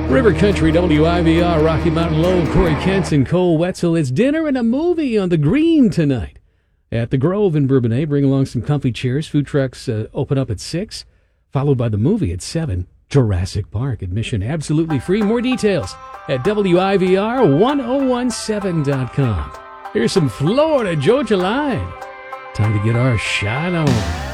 River Country, WIVR, Rocky Mountain Low, Corey Kentz and Cole Wetzel. It's dinner and a movie on the Green tonight at the Grove in Bourbonnais. Bring along some comfy chairs. Food trucks open up at 6, followed by the movie at 7. Jurassic Park. Admission absolutely free. More details at WIVR1017.com. Here's some Florida Georgia Line. Time to get our shot on.